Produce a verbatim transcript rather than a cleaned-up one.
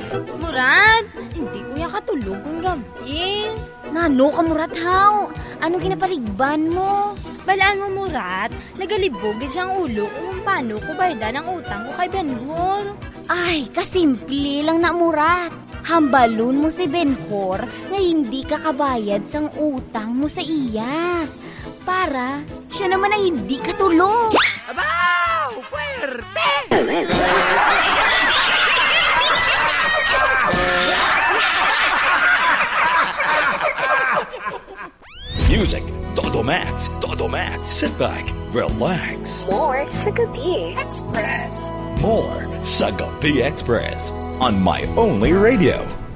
Murad, hindi ko ya katulog kung gabi. Nano ka, Murat, haw? Anong kinapaligban mo? Balaan mo, Murat, nagalibog siyang ulo kung paano ko baydan ang utang ko kay Benhor. Ay, kasimple lang na, Murat. Hambalun mo si Benhor na hindi ka kabayad sang utang mo sa iya. Para siya naman ang hindi katulog. Abaw! Puwerte! Music, Todo Max, Todo Max. Sit back, relax. More sa Gabi Express. More sa Gabi Express on My Only Radio.